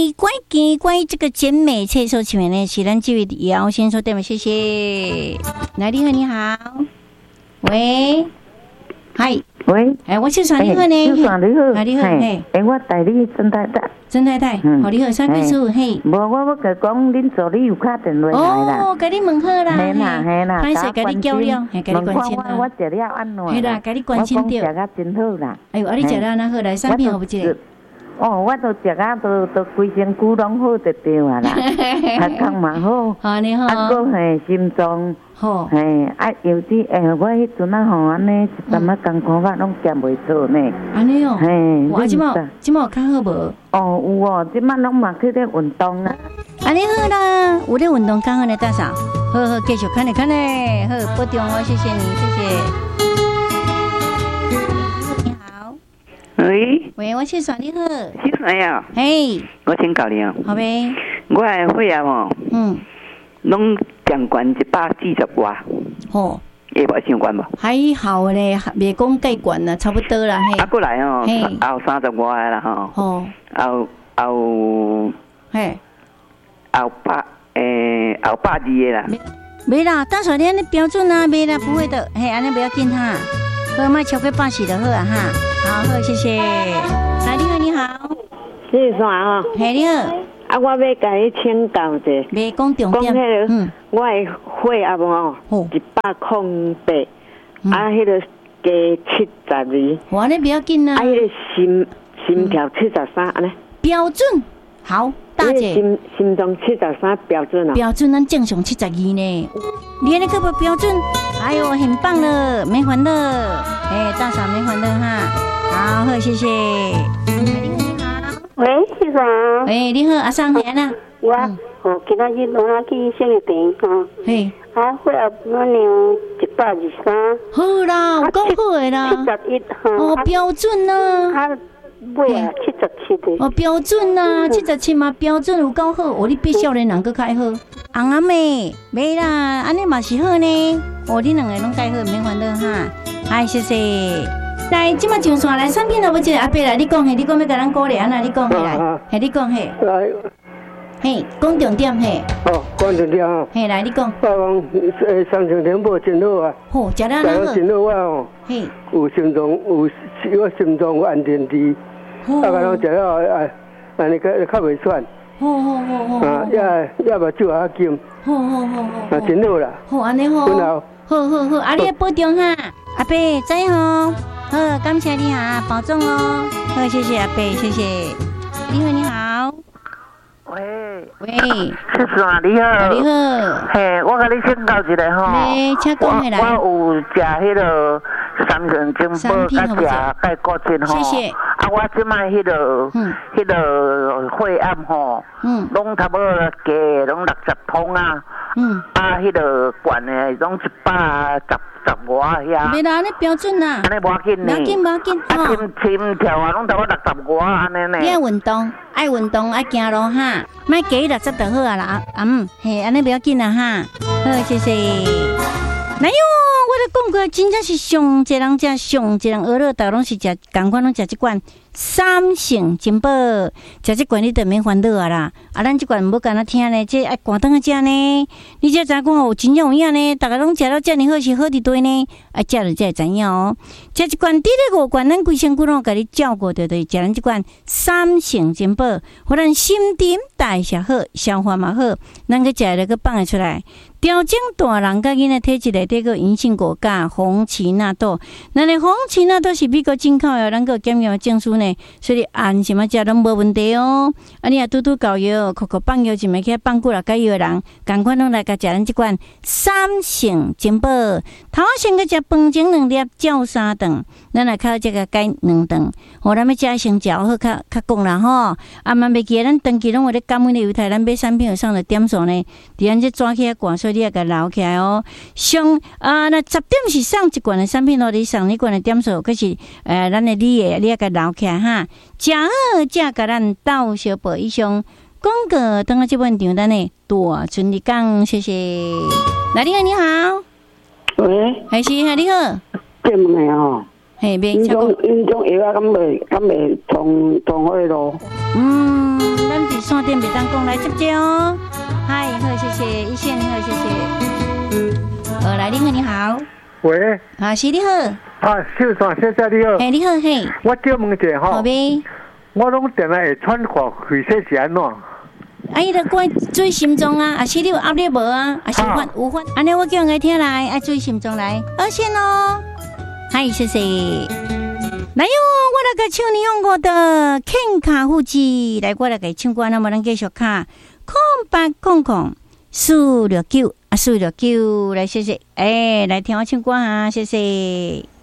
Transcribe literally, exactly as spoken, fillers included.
关于关于这个健美厕所前面呢，是咱这位姚先生对吗？谢谢。来，你好，你好，喂，嗨， 喂， 哎，我是算你好呢， 你好，你好， 你好，嘿， 哎，我带你曾太太， 曾太太，好，你好，啥秘书？嘿， 无，我我甲讲，恁助理有打电话来啦， 哦，甲你问好啦， 嘿啦嘿啦， 歹势，甲你叫了，嘿，甲你关心啦，我食了安怎？ 嘿啦，甲你关心着， 我讲食甲真好啦， 哎呦，啊，你食了哪好来？产品好不这？ 哦，我都食啊，都都规身躯拢好得对啊啦，血糖嘛好， 好你好， 啊个嘿心脏好， 嘿啊有啲诶，我迄阵啊吼安尼一阵啊艰苦法拢食袂做呢， 安尼哦， 嘿， 我即马即马有较好无？ 哦有哦，即马拢嘛去咧运动啊， 安尼好啦，有咧运动较好咧，大嫂，好好继续看咧看咧，好保重哦，谢谢你，谢谢。 喂， 喂，我是算你好， 是谁啊？ 嘿， 我请教你啊。 好呗。 我的血压哦， 嗯， 拢降悬一百四十外， 哦， 会无相关无？ 还好咧，袂讲介悬啦，差不多啦，嘿。 啊，过来哦， 嘿， 后三十外的啦吼。 哦。 后后， 嘿， 后百诶，后百二的啦。 没啦，大嫂你安尼标准啊，没啦，不会的，嘿，安尼不要紧哈，好，莫超过八十就好啊哈。好好，谢谢。来，你好，你好， 你是啥啊？ 嘿，你好。 啊，我要甲你请教者。 别讲重点。 讲迄个，嗯， 我的血压哦，一百空八，啊，迄个加七十二。 我呢不要紧啊。 啊，迄个心心跳七十三，安尼。 标准。好，大姐。 心心脏七十三标准啊。 标准，咱正常七十二呢。你安尼可不标准？哎呦，很棒了，没烦恼。哎，大嫂没烦恼哈。好，好，谢谢。你好，你好。 喂，是啥？ 喂，你好，阿桑，你安我哦，今仔日落下去生日病哈。 嘿。 啊，血压我量一百二三。 好啦，有够好的啦。 七十一哈。 哦，标准啊。 啊，尾啊，七十七的。 哦，标准啊，七十七嘛，标准有够好。哦，你比少年人搁较好。红阿妹，没啦，安尼嘛是好呢。哦，你两个拢介好，免烦恼哈。嗨，谢谢。来，即马上线来产品了，要一个阿伯来，你讲嘿，你讲要甲咱鼓励安那，你讲嘿来，嘿，你讲嘿。 来。 嘿，讲重点嘿。 哦，讲重点啊。 嘿，来你讲。 我讲诶，三重天宝真好啊。 好，食了哪好？ 真好我哦。 嘿。 有心脏有我心脏有安定剂，啊，甲拢食了啊，安尼较较袂喘。 好好好好。 啊，也也目睭也金。 好好好好。 啊，真好啦。 好，安尼好。 好。 好好好，啊，你要保重哈，阿伯再好。好，感谢你哈，保重哦。好，谢谢阿伯，谢谢。你好，你好。 喂喂， 是啥？你好， 你好。 嘿，我甲你请教一下吼。 你请讲起来。 我有食迄个三全金宝，甲食钙骨精吼。 谢谢。 啊，我即摆迄个，迄个血压吼，嗯，拢差不多加拢六十通啊。嗯。啊，迄个悬的拢一百十。十外遐， 没啦，你标准啦， 安尼无要紧呢， 无要紧，无要紧， 啊，心心跳啊，拢差不多六十外安尼呢。 你爱运动，爱运动，爱行路哈，莫加六十就好啊啦，啊嗯，嘿，安尼不要紧啦哈，好，谢谢。哎呦，我都讲过，真正是上一人食，上一人娱乐，大拢是食，同款拢食即款三成金宝，食即款你就免烦恼啊啦。啊，咱即款无干那听呢，这爱赶灯啊食呢。你才知讲哦，真正有影呢，大家拢食了遮尔好是好伫对呢，啊，食了才会知影哦。食即款第咧五罐，咱规身躯拢甲你照顾着，就是食咱即款三成金宝，互咱心肠代谢好，消化嘛好，咱个食了个放会出来。调整大人甲囡仔体质内底个银杏果加红荠纳豆，咱的红荠纳豆是美国进口的，咱个检验证书呢，所以按什么食拢无问题哦。啊，你也拄拄搞药，口口放药就袂去放久了解药的人，赶快拢来甲食咱即款三成金宝。头先个食饭前两粒，照三顿，咱来靠这个改两顿。互咱要食先食好，较较讲啦吼。啊，嘛袂记咱长期拢有咧感恩的犹太，咱买产品有上的点数呢，伫咱这抓起来管，所以你也甲留起来哦。上啊，那十点是上一罐的产品咯，你上一罐的点数，可是呃，咱的你的你也甲留起来哈。食好才甲咱斗小报以上广告，等下这本场咱的大春日讲，谢谢。来，你好，你好。 喂， 还是你好。 对唔对哦？ 嘿， 因种因种药啊，敢袂敢袂通通好咯。 嗯，咱伫线顶袂当讲来接接哦。嗨，好，谢谢一线，好，谢谢。呃，来，你好，你好。 喂。 啊，是你好。 啊，秀爽先生你好。 哎，你好，嘿。 我叫问者吼。 好呗。 我拢定来会喘汗，肺气是安怎？ 啊，伊著怪注心脏啊，啊是你有压力无啊？啊是有烦有烦？安尼我叫人来听来，爱注意心脏来。二线哦。嗨，谢谢。来哟，我来个唱你用我的健卡护肌，来我来个唱歌，那么咱继续卡空八空空四六九啊四六九，来谢谢，哎，来听我唱歌啊，谢谢。